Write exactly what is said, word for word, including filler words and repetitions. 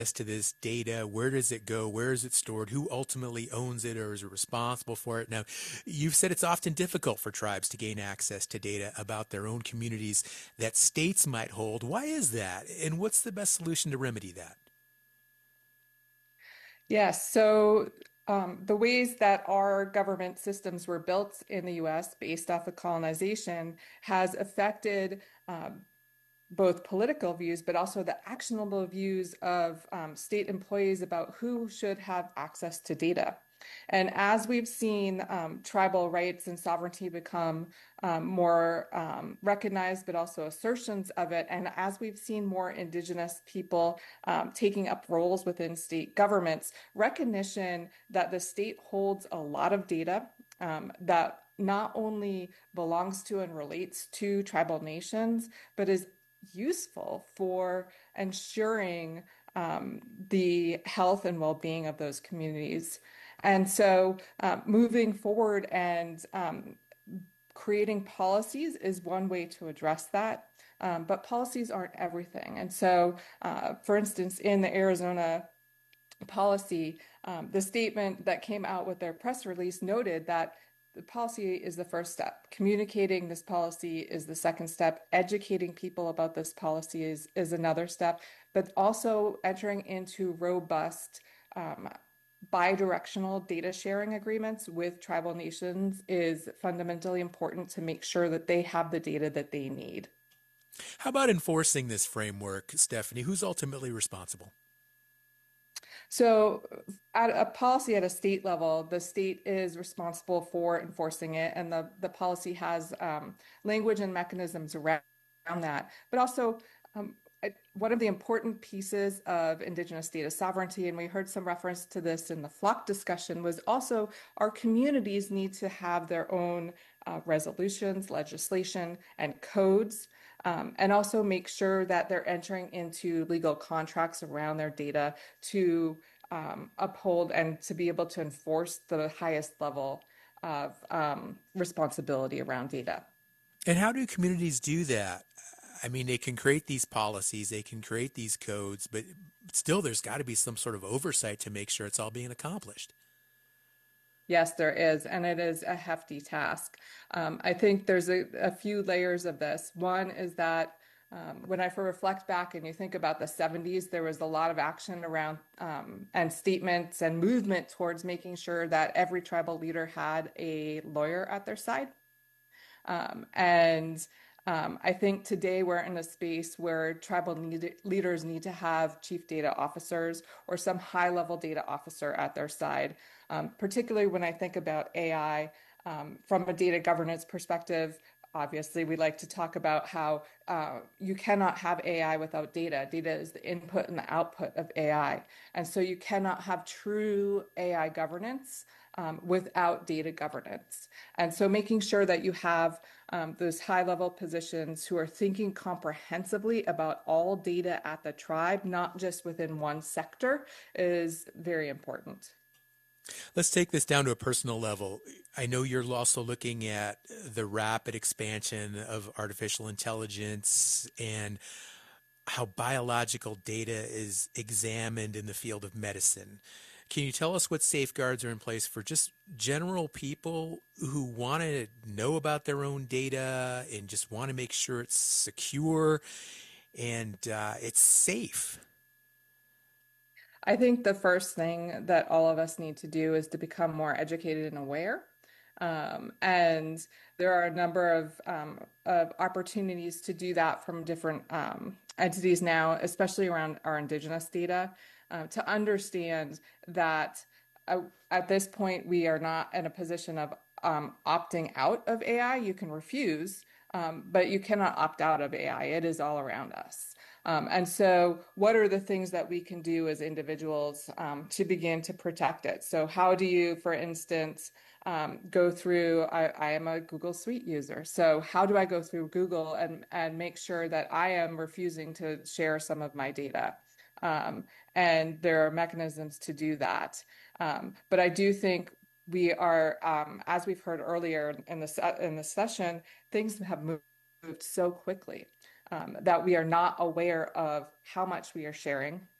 to this data? Where does it go? Where is it stored? Who ultimately owns it or is responsible for it? Now, you've said it's often difficult for tribes to gain access to data about their own communities that states might hold. Why is that? And what's the best solution to remedy that? Yes, so um, the ways that our government systems were built in the U S based off of colonization has affected um, both political views, but also the actionable views of um, state employees about who should have access to data. And as we've seen um, tribal rights and sovereignty become um, more um, recognized, but also assertions of it, and as we've seen more Indigenous people um, taking up roles within state governments, recognition that the state holds a lot of data um, that not only belongs to and relates to tribal nations, but is useful for ensuring um, the health and well-being of those communities. And so, uh, moving forward and um, creating policies is one way to address that. Um, but policies aren't everything. And so, uh, for instance, in the Arizona policy, um, the statement that came out with their press release noted that the policy is the first step. Communicating this policy is the second step. Educating people about this policy is, is another step, but also entering into robust um, bi-directional data sharing agreements with tribal nations is fundamentally important to make sure that they have the data that they need. How about enforcing this framework, Stephanie? Who's ultimately responsible? So, at a policy at a state level, the state is responsible for enforcing it, and the, the policy has um, language and mechanisms around, around that. But also, um, I- one of the important pieces of Indigenous data sovereignty, and we heard some reference to this in the flock discussion, was also our communities need to have their own uh, resolutions, legislation, and codes. Um, and also make sure that they're entering into legal contracts around their data to um, uphold and to be able to enforce the highest level of um, responsibility around data. And how do communities do that? I mean, they can create these policies, they can create these codes, but still there's got to be some sort of oversight to make sure it's all being accomplished. Yes, there is, and it is a hefty task. Um, I think there's a, a few layers of this. One is that um, when I reflect back and you think about the seventies, there was a lot of action around um, and statements and movement towards making sure that every tribal leader had a lawyer at their side. Um, and um, I think today we're in a space where tribal need, leaders need to have chief data officers or some high level data officer at their side, um, particularly when I think about A I um, from a data governance perspective. Obviously, we like to talk about how uh, you cannot have A I without data. Data is the input and the output of A I. And so you cannot have true A I governance um, without data governance. And so making sure that you have um, those high level positions who are thinking comprehensively about all data at the tribe, not just within one sector, is very important. Let's take this down to a personal level. I know you're also looking at the rapid expansion of artificial intelligence and how biological data is examined in the field of medicine. Can you tell us what safeguards are in place for just general people who want to know about their own data and just want to make sure it's secure and uh, it's safe? I think the first thing that all of us need to do is to become more educated and aware. Um, and there are a number of, um, of opportunities to do that from different um, entities now, especially around our Indigenous data, uh, to understand that uh, at this point we are not in a position of um, opting out of A I. You can refuse, um, but you cannot opt out of A I. It is all around us. Um, and so, what are the things that we can do as individuals um, to begin to protect it? So, how do you, for instance, um, go through? I, I am a Google Suite user. So, how do I go through Google and, and make sure that I am refusing to share some of my data? Um, and there are mechanisms to do that. Um, but I do think we are, um, as we've heard earlier in the in the session, things have moved moved so quickly um, that we are not aware of how much we are sharing,